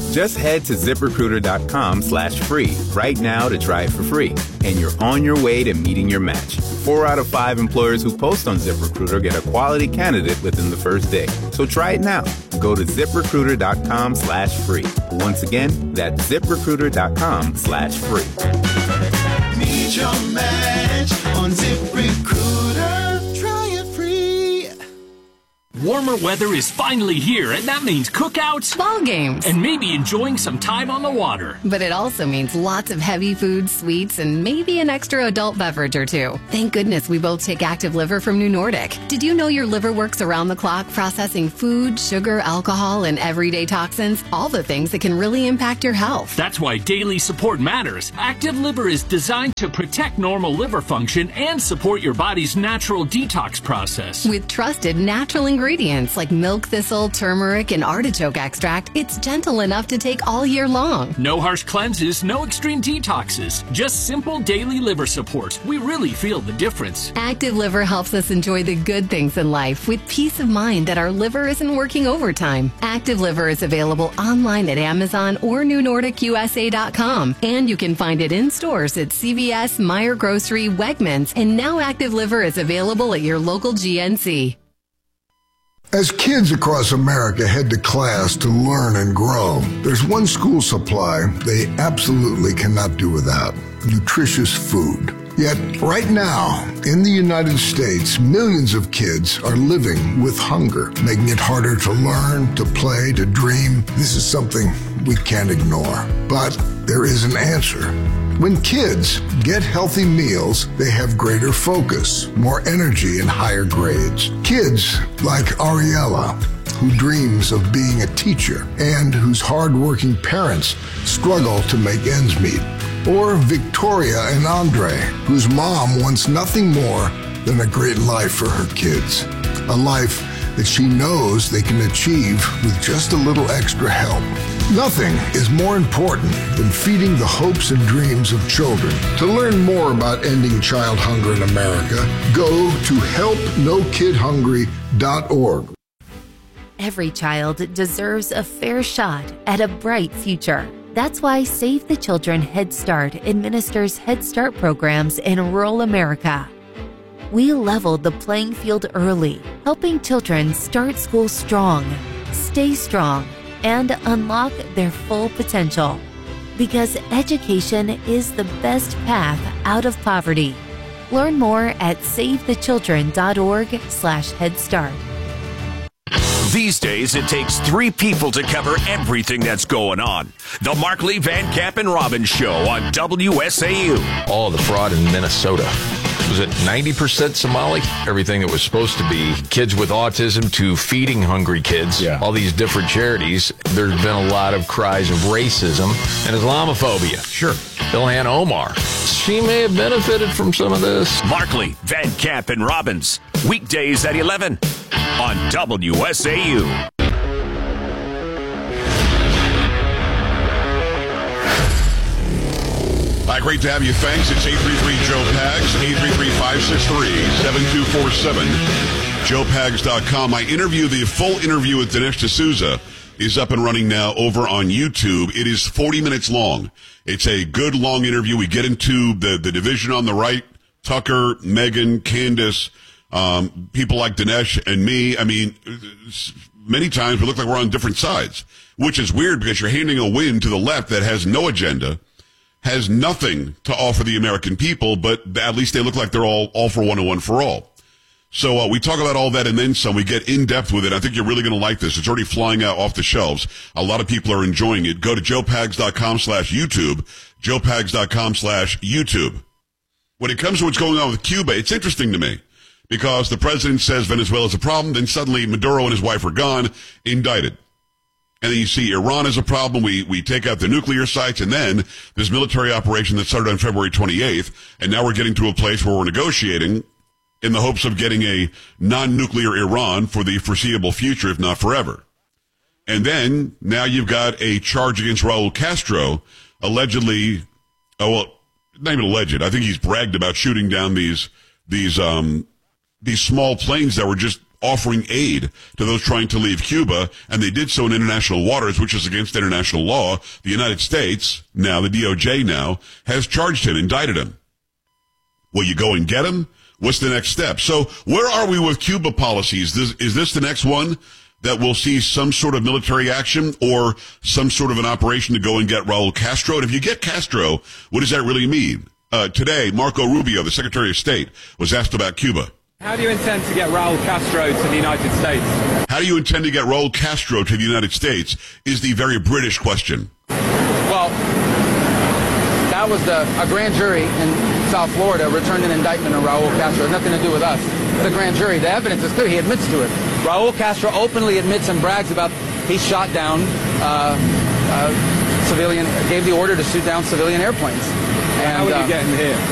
Just head to ZipRecruiter.com/free right now to try it for free. And you're on your way to meeting your match. 4 out of 5 employers who post on ZipRecruiter get a quality candidate within the first day. So try it now. Go to ZipRecruiter.com/free. Once again, that's ZipRecruiter.com/free. Meet your match on ZipRecruiter. Try it free. Warmer weather is finally here, and that means cookouts, ball games, and maybe enjoying some time on the water. But it also means lots of heavy food, sweets, and maybe an extra adult beverage or two. Thank goodness we both take Active Liver from New Nordic. Did you know your liver works around the clock processing food, sugar, alcohol, and everyday toxins? All the things that can really impact your health. That's why daily support matters. Active Liver is designed to protect normal liver function and support your body's natural detox process. With trusted natural ingredients like milk thistle, turmeric, and artichoke extract, it's gentle enough to take all year long. No harsh cleanses, no extreme detoxes, just simple daily liver support. We really feel the difference. Active Liver helps us enjoy the good things in life with peace of mind that our liver isn't working overtime. Active Liver is available online at Amazon or NewNordicUSA.com, and you can find it in stores at CVS, Meijer Grocery, Wegmans, and now Active Liver is available at your local GNC. As kids across America head to class to learn and grow, there's one school supply they absolutely cannot do without: nutritious food. Yet, right now, in the United States, millions of kids are living with hunger, making it harder to learn, to play, to dream. This is something we can't ignore. But there is an answer. When kids get healthy meals, they have greater focus, more energy, and higher grades. Kids like Ariella, who dreams of being a teacher and whose hardworking parents struggle to make ends meet. Or Victoria and Andre, whose mom wants nothing more than a great life for her kids. A life that she knows they can achieve with just a little extra help. Nothing is more important than feeding the hopes and dreams of children. To learn more about ending child hunger in America, go to helpnokidhungry.org. Every child deserves a fair shot at a bright future. That's why Save the Children Head Start administers Head Start programs in rural America. We leveled the playing field early, helping children start school strong, stay strong, and unlock their full potential. Because education is the best path out of poverty. Learn more at SaveTheChildren.org/HeadStart. These days, it takes 3 people to cover everything that's going on. The Markley, Van Camp, and Robbins Show on WSAU. All the fraud in Minnesota. Was it 90% Somali? Everything that was supposed to be kids with autism to feeding hungry kids. Yeah. All these different charities. There's been a lot of cries of racism and Islamophobia. Sure. Ilhan Omar. She may have benefited from some of this. Markley, Van Camp, and Robbins. Weekdays at 11 on WSAU. Hi, great to have you. Thanks. It's 833-JOE PAGS, 833-563-7247, joepags.com. I interview, the full interview with Dinesh D'Souza is up and running now over on YouTube. It is 40 minutes long. It's a good long interview. We get into the division on the right, Tucker, Megan, Candace, people like Dinesh and me. I mean, many times we look like we're on different sides, which is weird because you're handing a win to the left that has no agenda, has nothing to offer the American people, but at least they look like they're all for one and one for all. So we talk about all that and then some. We get in depth with it. I think you're really going to like this. It's already flying out off the shelves. A lot of people are enjoying it. Go to joepags.com/YouTube, joepags.com/YouTube. When it comes to what's going on with Cuba, it's interesting to me because the president says Venezuela's a problem. Then suddenly Maduro and his wife are gone, indicted. And then you see Iran is a problem. We take out the nuclear sites, and then this military operation that started on February 28th, and now we're getting to a place where we're negotiating in the hopes of getting a non-nuclear Iran for the foreseeable future, if not forever. And then now you've got a charge against Raul Castro, allegedly, not even alleged. I think he's bragged about shooting down these small planes that were just offering aid to those trying to leave Cuba, and they did so in international waters, which is against international law. The United States, now the DOJ now, has charged him, indicted him. Will you go and get him? What's the next step? So where are we with Cuba policies? Is this the next one that will see some sort of military action or some sort of an operation to go and get Raul Castro? And if you get Castro, what does that really mean? Today, Marco Rubio, the Secretary of State, was asked about Cuba. How do you intend to get Raul Castro to the United States? How do you intend to get Raul Castro to the United States is the very British question. Well, that was a grand jury in South Florida returned an indictment on Raul Castro. It has nothing to do with us. The grand jury, the evidence is clear. He admits to it. Raul Castro openly admits and brags about he shot down civilian, gave the order to shoot down civilian airplanes. And how would you get him here?